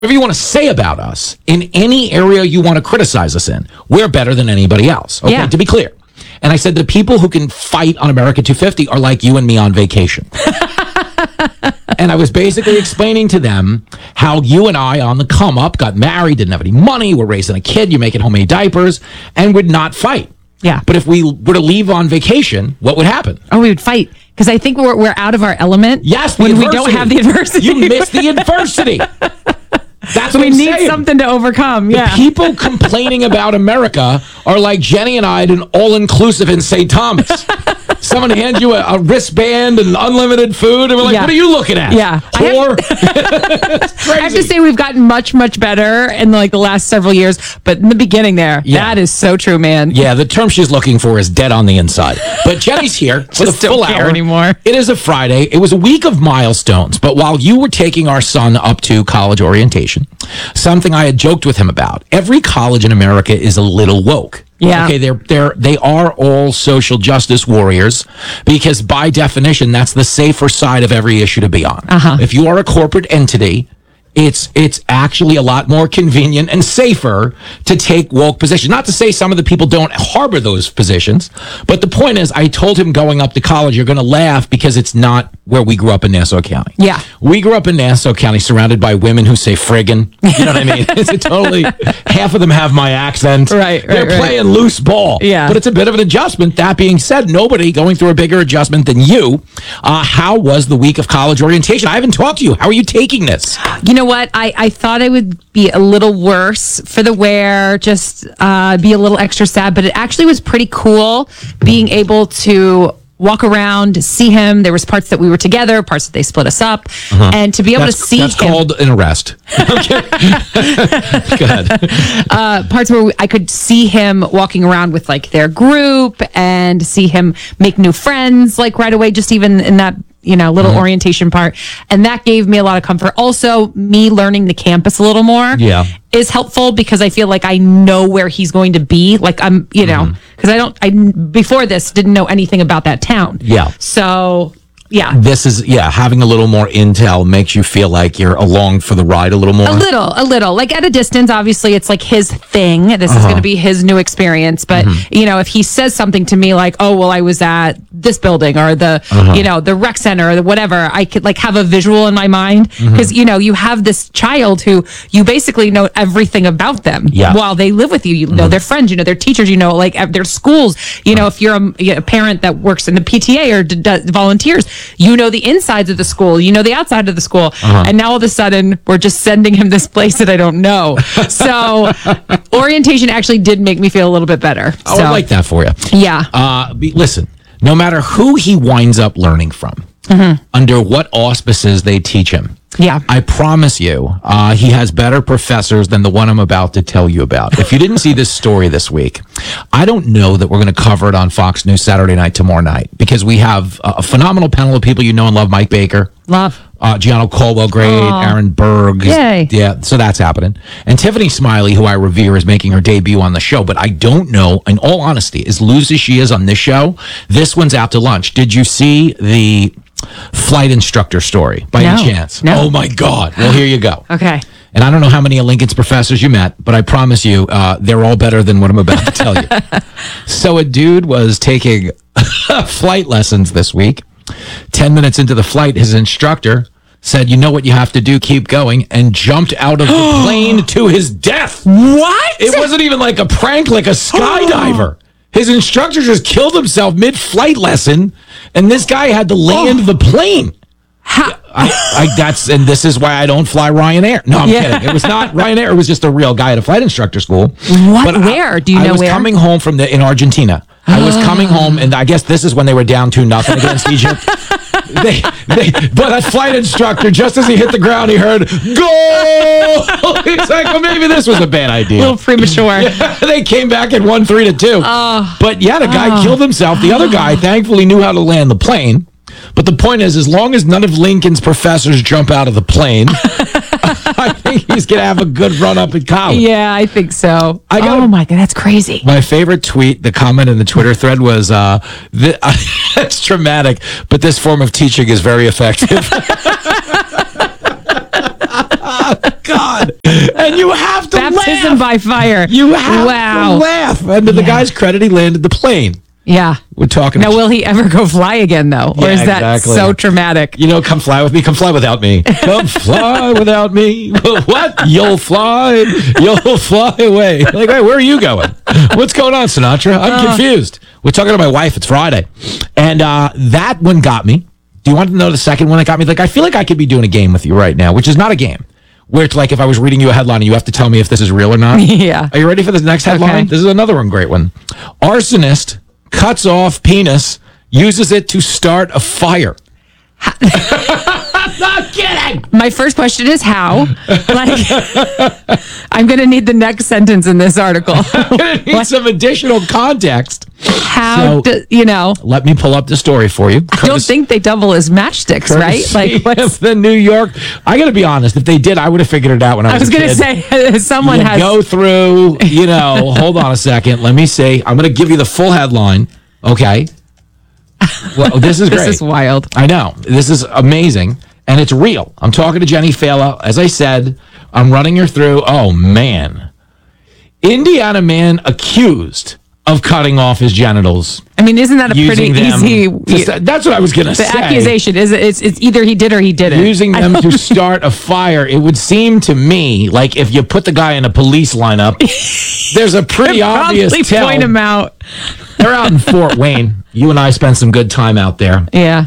whatever you want to say about us in any area you want to criticize us in, we're better than anybody else. Okay, to be clear. And I said the people who can fight on America 250 are like you and me on vacation. And I was basically explaining to them how you and I on the come up got married, didn't have any money, we're raising a kid, you're making homemade diapers, and would not fight. Yeah. But if we were to leave on vacation, what would happen? Oh, we would fight. Because I think we're out of our element. Yes, when adversity. we don't have the adversity. You miss the adversity. That's what we I'm need saying. something to overcome. The people complaining about America are like Jenny and I at an all-inclusive in St. Thomas. Someone hands you a wristband and unlimited food, and we're like, what are you looking at? Yeah. Whore? It's crazy. I have to say we've gotten much, much better in like the last several years. But in the beginning there, that is so true, man. Yeah, the term she's looking for is dead on the inside. But Jenny's here with a full hour anymore. It is a Friday. It was a week of milestones. But while you were taking our son up to college orientation, something I had joked with him about, every college in America is a little woke. Yeah. Okay, they are all social justice warriors because by definition, that's the safer side of every issue to be on. If you are a corporate entity, it's actually a lot more convenient and safer to take woke positions. Not to say some of the people don't harbor those positions, but the point is, I told him going up to college, you're going to laugh because it's not where we grew up in Nassau County. Yeah. We grew up in Nassau County surrounded by women who say friggin'. You know what I mean? It's a totally, half of them have my accent. Right. They're playing loose ball. Yeah. But it's a bit of an adjustment. That being said, nobody going through a bigger adjustment than you. How was the week of college orientation? I haven't talked to you. How are you taking this? You know what? I thought I would be a little worse for the wear, just be a little extra sad, but it actually was pretty cool being able to walk around, see him. There was parts that we were together, parts that they split us up, and to be able to see that's him. Called an arrest. Okay. Go ahead. Parts where I could see him walking around with like their group and see him make new friends like right away, just even in that little orientation part. And that gave me a lot of comfort. Also, me learning the campus a little more is helpful because I feel like I know where he's going to be. Like I'm, because I before this didn't know anything about that town. Yeah. So yeah. This is, having a little more intel makes you feel like you're along for the ride a little more. A little. Like at a distance, obviously, it's like his thing. This is going to be his new experience. But, if he says something to me like, oh, well, I was at this building or the, the rec center or the whatever, I could like have a visual in my mind. Because, you have this child who you basically know everything about them while they live with you. You know their friends, their teachers, like their schools. If you're a parent that works in the PTA or volunteers, the insides of the school, the outside of the school. And now all of a sudden we're just sending him this place that I don't know. So orientation actually did make me feel a little bit better. Oh, I like that for you. Yeah. Listen, no matter who he winds up learning from, under what auspices they teach him, I promise you, he has better professors than the one I'm about to tell you about. If you didn't see this story this week, I don't know that we're going to cover it on Fox News Saturday night, tomorrow night, because we have a phenomenal panel of people and love. Mike Baker. Love. Gianno Colwell, great. Aaron Berg. Yay. Yeah, so that's happening. And Tiffany Smiley, who I revere, is making her debut on the show. But I don't know, in all honesty, as loose as she is on this show, this one's out to lunch. Did you see the flight instructor story by any chance? No. Oh, my God. Well, here you go. Okay. And I don't know how many of Lincoln's professors you met, but I promise you, they're all better than what I'm about to tell you. So a dude was taking flight lessons this week. 10 minutes into the flight, his instructor said, you know what you have to do, keep going, and jumped out of the plane to his death. What? It wasn't even like a prank, like a skydiver. His instructor just killed himself mid-flight lesson, and this guy had to land the plane. And this is why I don't fly Ryanair. No, I'm kidding. It was not Ryanair. It was just a real guy at a flight instructor school. What? Where? Do you know where? I was coming home in Argentina. I was coming home, and I guess this is when they were down 2-0 against Egypt. But that flight instructor, just as he hit the ground, he heard, "Goal!" He's like, well, maybe this was a bad idea. A little premature. They came back and won 3-2. But the guy killed himself. The other guy thankfully knew how to land the plane. But the point is, as long as none of Lincoln's professors jump out of the plane, I think he's going to have a good run up in college. Yeah, I think so. Oh my God, that's crazy. My favorite tweet, the comment in the Twitter thread was, it's traumatic, but this form of teaching is very effective. God. And you have to Baptism laugh. by fire. You have to laugh. And to the guy's credit, he landed the plane. Yeah. We're talking. Now, will he ever go fly again, though? Or is that so traumatic? You know, come fly with me. Come fly without me. Come fly without me. What? You'll fly. You'll fly away. Like, hey, where are you going? What's going on, Sinatra? I'm confused. We're talking to my wife. It's Friday. And that one got me. Do you want to know the second one that got me? Like, I feel like I could be doing a game with you right now, which is not a game. Where it's like if I was reading you a headline and you have to tell me if this is real or not. Yeah. Are you ready for the next headline? Okay. This is another one, great one. Arsonist cuts off penis, uses it to start a fire. I'm not kidding. My first question is how? Like, I'm going to need the next sentence in this article. I'm going to need some additional context. How, let me pull up the story for you. I don't think they double as matchsticks, right? Like, what's the New York? I got to be honest. If they did, I would have figured it out when I was a kid. I was going to say, someone has. Go through, hold on a second. Let me see. I'm going to give you the full headline. Okay. Well, this is great. This is wild. I know. This is amazing. And it's real. I'm talking to Jenny Fela. As I said, I'm running her through. Oh, man. Indiana man accused of cutting off his genitals. I mean, isn't that a pretty easy... That's what I was going to say. The accusation is it's either he did or he didn't. Using them to start a fire. It would seem to me like if you put the guy in a police lineup, there's a pretty obvious tell. Point him out. They're out in Fort Wayne. You and I spent some good time out there. Yeah.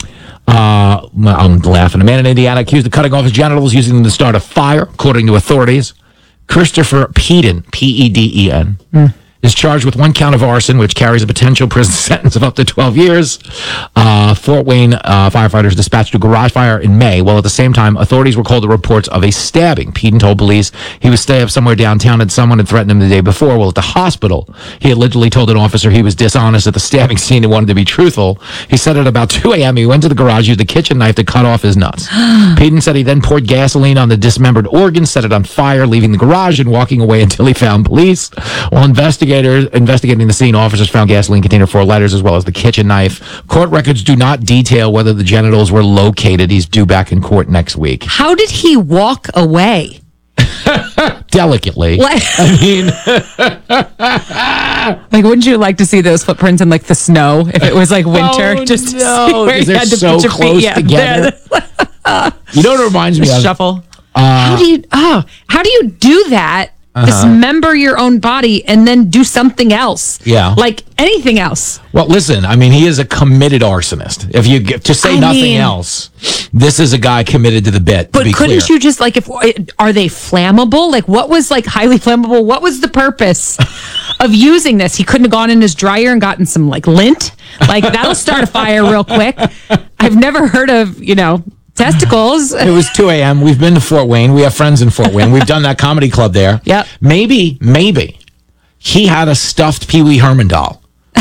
I'm laughing. A man in Indiana accused of cutting off his genitals using them to start a fire, according to authorities. Christopher Peden, P-E-D-E-N, is charged with one count of arson, which carries a potential prison sentence of up to 12 years. Fort Wayne firefighters dispatched a garage fire in May, while at the same time, authorities were called to reports of a stabbing. Peden told police he was staying up somewhere downtown and someone had threatened him the day before. While at the hospital, he allegedly told an officer he was dishonest at the stabbing scene and wanted to be truthful. He said at about 2 a.m. he went to the garage, used a kitchen knife to cut off his nuts. Peden said he then poured gasoline on the dismembered organ, set it on fire, leaving the garage and walking away until he found police. While investigating the scene, officers found gasoline container 4 lighters as well as the kitchen knife. Court records do not detail whether the genitals were located. He's due back in court next week. How did he walk away? Delicately. I mean, like, wouldn't you like to see those footprints in like the snow if it was like winter? Oh, just no, because they're so close together. You know what it reminds me of? Shuffle. How do you do that? Dismember your own body and then do something else. Yeah. Like anything else. Well, listen, I mean, he is a committed arsonist. If you to say nothing else, this is a guy committed to the bit. But couldn't you just like, are they flammable? Like what was like highly flammable? What was the purpose of using this? He couldn't have gone in his dryer and gotten some like lint. Like that'll start a fire real quick. I've never heard of, testicles. It was 2 a.m. We've been to Fort Wayne. We have friends in Fort Wayne. We've done that comedy club there. Yep. Maybe he had a stuffed Pee Wee Herman doll.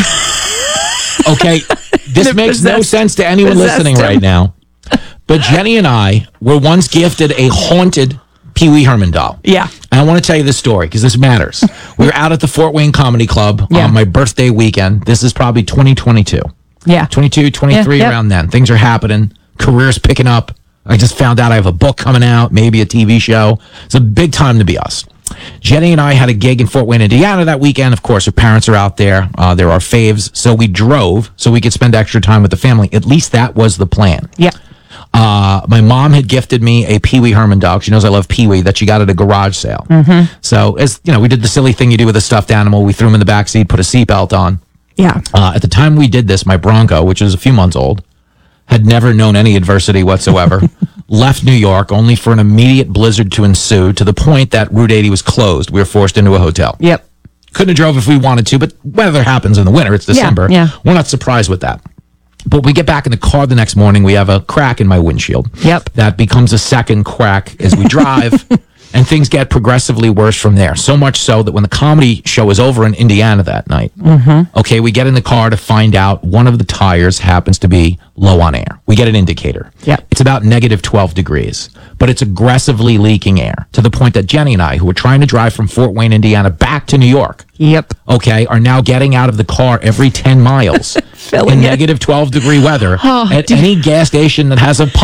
Okay, this makes no sense to anyone listening right now. But Jenny and I were once gifted a haunted Pee Wee Herman doll. Yeah. And I want to tell you this story because this matters. We were out at the Fort Wayne Comedy Club on my birthday weekend. This is probably 2022. Yeah. 22, 23, around then. Things are happening. Career's picking up. I just found out I have a book coming out, maybe a TV show. It's a big time to be us. Jenny and I had a gig in Fort Wayne, Indiana that weekend. Of course, her parents are out there. They're our faves. So we drove so we could spend extra time with the family. At least that was the plan. Yeah. My mom had gifted me a Pee Wee Herman dog. She knows I love Pee Wee, that she got at a garage sale. Mm-hmm. So, as you know, we did the silly thing you do with a stuffed animal. We threw him in the backseat, put a seatbelt on. Yeah. At the time we did this, my Bronco, which was a few months old, had never known any adversity whatsoever, left New York only for an immediate blizzard to ensue, to the point that Route 80 was closed. We were forced into a hotel. Yep. Couldn't have drove if we wanted to, but weather happens in the winter. It's December. Yeah. We're not surprised with that. But we get back in the car the next morning. We have a crack in my windshield. Yep. That becomes a second crack as we drive. And things get progressively worse from there. So much so that when the comedy show is over in Indiana that night, okay, we get in the car to find out one of the tires happens to be low on air. We get an indicator. Yeah. It's about negative 12 degrees, but it's aggressively leaking air to the point that Jenny and I, who were trying to drive from Fort Wayne, Indiana back to New York, yep, okay, are now getting out of the car every 10 miles in negative 12 degree weather at any gas station that has a pump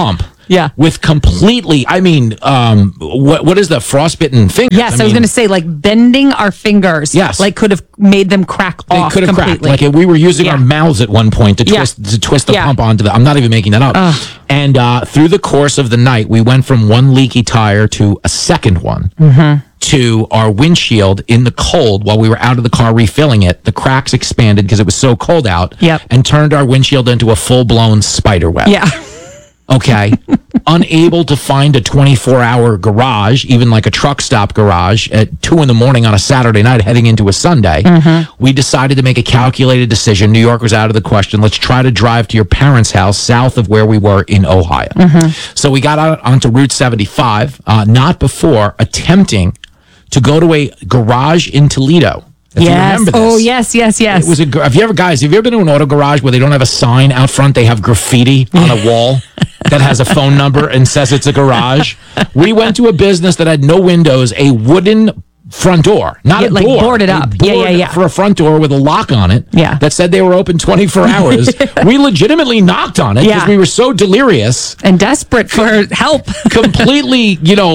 Yeah. with completely, I mean, what is the frostbitten fingers? Yes, I was going to say, like, bending our fingers. Yes. Like, could have made them crack off They could have completely. cracked. Like we were using our mouths at one point to Yeah. twist the pump onto the. I'm not even making that up. And through the course of the night, we went from one leaky tire to a second one. To our windshield in the cold while we were out of the car refilling it. The cracks expanded because it was so cold out. Yep. And turned our windshield into a full-blown spider web. Yeah. Okay. Unable to find a 24-hour garage, even like a truck stop garage, at 2 a.m. on a Saturday night heading into a Sunday. We decided to make a calculated decision. New York was out of the question. Let's try to drive to your parents' house south of where we were in Ohio. So we got out onto Route 75, not before attempting to go to a garage in Toledo. If you remember this. Oh, yes. It was have you ever been to an auto garage where they don't have a sign out front? They have graffiti on a wall that has a phone number and says it's a garage. We went to a business that had no windows, a wooden front door, not a like door. boarded up. Yeah. For a front door with a lock on it. Yeah. That said they were open 24 hours. We legitimately knocked on it because we were so delirious and desperate for help. Completely,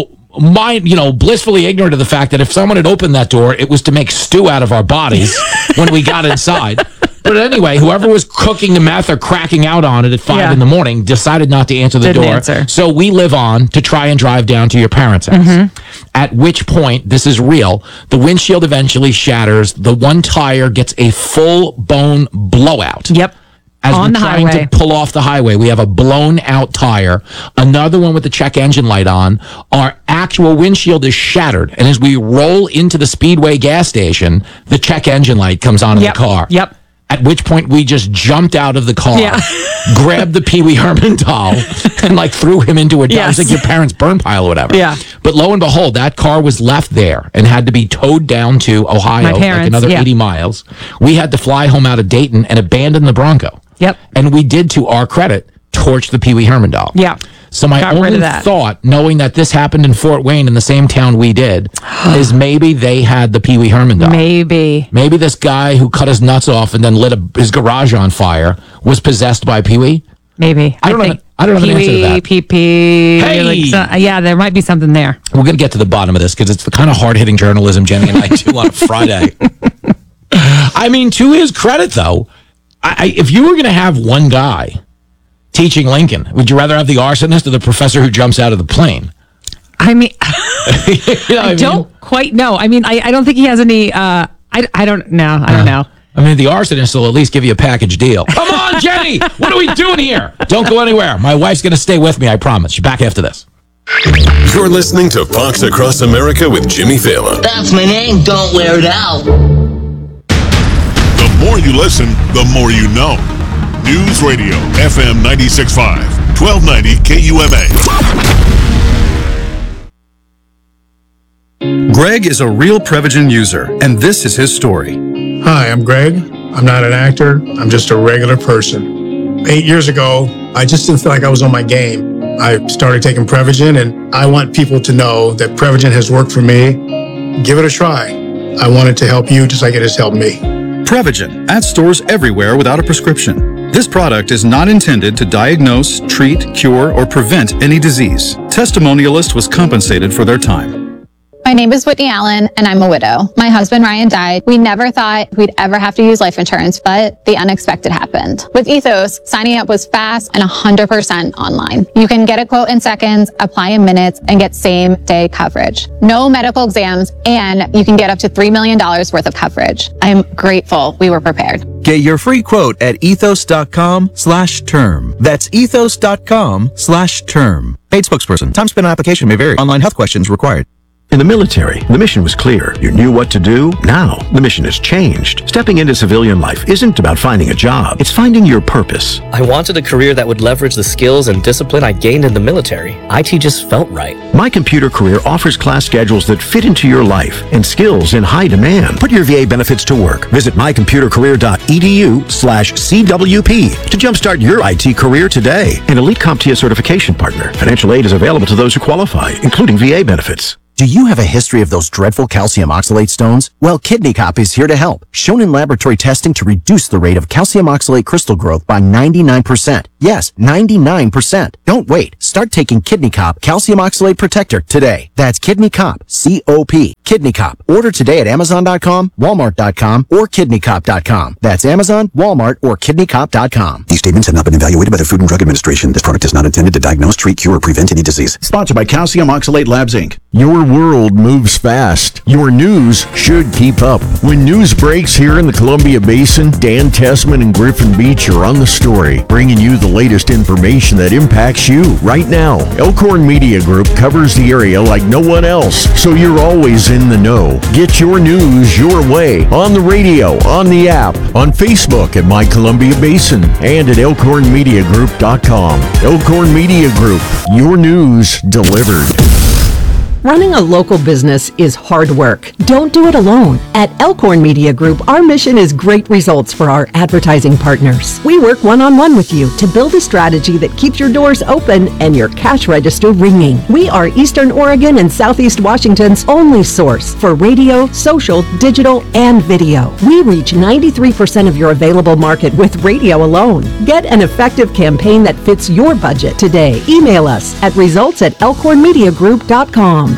blissfully ignorant of the fact that if someone had opened that door, it was to make stew out of our bodies when we got inside. But anyway, whoever was cooking the meth or cracking out on it at 5 in the morning decided not to answer the Didn't door. answer. So we live on to try and drive down to your parents' house. At which point, this is real, the windshield eventually shatters. The one tire gets a full-bone blowout. Yep. As On we're the trying highway. to pull off the highway, we have a blown out tire, another one with the check engine light on. Our actual windshield is shattered. And as we roll into the Speedway gas station, the check engine light comes on in the car. Yep. At which point we just jumped out of the car, Yeah. grabbed the Pee Wee Herman doll, and threw him into a Yes. like your parents' burn pile or whatever. Yeah. But lo and behold, that car was left there and had to be towed down to Ohio, My parents, another 80 miles. We had to fly home out of Dayton and abandon the Bronco. Yep. And we did, to our credit, torch the Pee Wee Herman doll. Yeah. So my Got rid only of that. thought, knowing that this happened in Fort Wayne in the same town we did, is maybe they had the Pee Wee Herman doll. Maybe Maybe this guy who cut his nuts off and then lit his garage on fire was possessed by Pee Wee. Maybe. I don't know the answer to that. PP. Hey! Yeah, there might be something there. We're going to get to the bottom of this because it's the kind of hard-hitting journalism Jenny and I do on a Friday. I mean, to his credit, though, if you were going to have one guy teaching Lincoln, would you rather have the arsonist or the professor who jumps out of the plane? I mean, I don't quite know. I mean, I don't think he has any. I don't know. I don't know. I mean, the arsonist will at least give you a package deal. Come on, Jenny! What are we doing here? Don't go anywhere. My wife's going to stay with me, I promise. She's back after this. You're listening to Fox Across America with Jimmy Fallon. That's my name. Don't wear it out. The more you listen, the more you know. News Radio, FM 96.5, 1290 KUMA. Greg is a real Prevagen user, and this is his story. Hi, I'm Greg. I'm not an actor. I'm just a regular person. 8 years ago, I just didn't feel like I was on my game. I started taking Prevagen, and I want people to know that Prevagen has worked for me. Give it a try. I want it to help you just like it has helped me. Prevagen, at stores everywhere without a prescription. This product is not intended to diagnose, treat, cure, or prevent any disease. Testimonialist was compensated for their time. My name is Whitney Allen, and I'm a widow. My husband, Ryan, died. We never thought we'd ever have to use life insurance, but the unexpected happened. With Ethos, signing up was fast and 100% online. You can get a quote in seconds, apply in minutes, and get same-day coverage. No medical exams, and you can get up to $3 million worth of coverage. I'm grateful we were prepared. Get your free quote at ethos.com/term. That's ethos.com/term. Paid spokesperson. Time spent on application may vary. Online health questions required. In the military, the mission was clear. You knew what to do. Now, the mission has changed. Stepping into civilian life isn't about finding a job. It's finding your purpose. I wanted a career that would leverage the skills and discipline I gained in the military. IT just felt right. My Computer Career offers class schedules that fit into your life and skills in high demand. Put your VA benefits to work. Visit mycomputercareer.edu/CWP to jumpstart your IT career today. An elite CompTIA certification partner. Financial aid is available to those who qualify, including VA benefits. Do you have a history of those dreadful calcium oxalate stones? Well, Kidney Cop is here to help. Shown in laboratory testing to reduce the rate of calcium oxalate crystal growth by 99%. Yes, 99%. Don't wait. Start taking Kidney Cop Calcium Oxalate Protector today. That's Kidney Cop, C-O-P. Kidney Cop. Order today at Amazon.com, Walmart.com, or KidneyCop.com. That's Amazon, Walmart, or KidneyCop.com. These statements have not been evaluated by the Food and Drug Administration. This product is not intended to diagnose, treat, cure, or prevent any disease. Sponsored by Calcium Oxalate Labs, Inc. Your world moves fast. Your news should keep up. When news breaks here in the Columbia Basin, Dan Tessman and Griffin Beach are on the story, bringing you the latest information that impacts you right now. Elkhorn Media Group covers the area like no one else, so you're always in the know. Get your news your way on the radio, on the app, on Facebook at My Columbia Basin, and at elkhornmediagroup.com. Elkhorn Media Group, your news delivered. Running a local business is hard work. Don't do it alone. At Elkhorn Media Group, our mission is great results for our advertising partners. We work one-on-one with you to build a strategy that keeps your doors open and your cash register ringing. We are Eastern Oregon and Southeast Washington's only source for radio, social, digital, and video. We reach 93% of your available market with radio alone. Get an effective campaign that fits your budget today. Email us at results@elkhornmediagroup.com.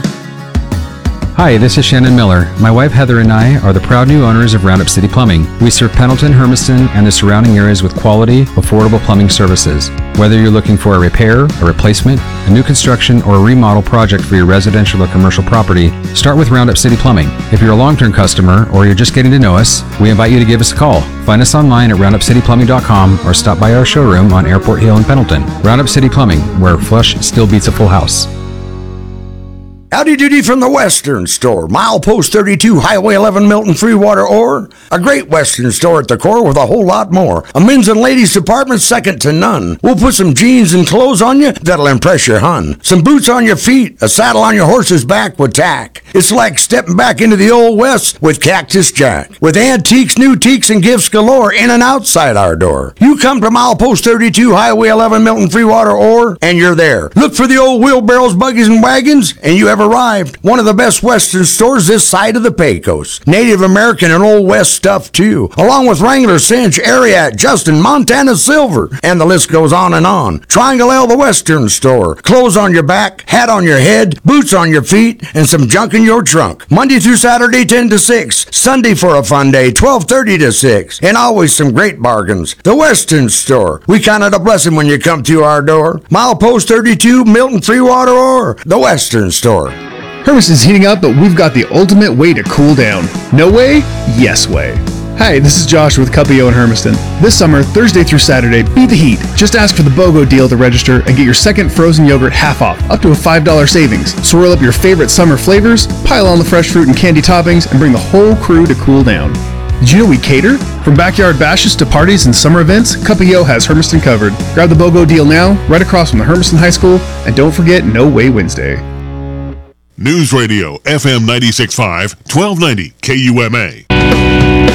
Hi, this is Shannon Miller. My wife Heather and I are the proud new owners of Roundup City Plumbing. We serve Pendleton, Hermiston, and the surrounding areas with quality, affordable plumbing services. Whether you're looking for a repair, a replacement, a new construction, or a remodel project for your residential or commercial property, start with Roundup City Plumbing. If you're a long-term customer or you're just getting to know us, we invite you to give us a call. Find us online at roundupcityplumbing.com or stop by our showroom on Airport Hill in Pendleton. Roundup City Plumbing, where flush still beats a full house. Howdy doody from the Western Store, Milepost 32, Highway 11, Milton, Freewater, or a great Western store at the core with a whole lot more. A men's and ladies department second to none. We'll put some jeans and clothes on you that'll impress your hun. Some boots on your feet, a saddle on your horse's back with tack. It's like stepping back into the old West with Cactus Jack. With antiques, new teaks, and gifts galore in and outside our door. You come to Milepost 32, Highway 11, Milton, Freewater, or, and you're there. Look for the old wheelbarrows, buggies, and wagons, and you have arrived. One of the best Western stores this side of the Pecos. Native American and Old West stuff too, along with Wrangler, Cinch, Ariat, Justin, Montana Silver, and the list goes on and on. Triangle L, the Western Store. Clothes on your back, hat on your head, boots on your feet, and some junk in your trunk. Monday through Saturday, 10 to 6. Sunday for a fun day, 12:30 to 6. And always some great bargains. The Western Store. We count it a blessing when you come through our door. Milepost 32, Milton, Freewater, or the Western Store. Hermiston's heating up, but we've got the ultimate way to cool down. No way? Yes way. Hi, this is Josh with Cupio in Hermiston. This summer, Thursday through Saturday, beat the heat. Just ask for the BOGO deal to register and get your second frozen yogurt half off, up to a $5 savings. Swirl up your favorite summer flavors, pile on the fresh fruit and candy toppings, and bring the whole crew to cool down. Did you know we cater? From backyard bashes to parties and summer events, Cupio has Hermiston covered. Grab the BOGO deal now, right across from the Hermiston High School, and don't forget No Way Wednesday. News Radio, FM 96.5, 1290 KUMA.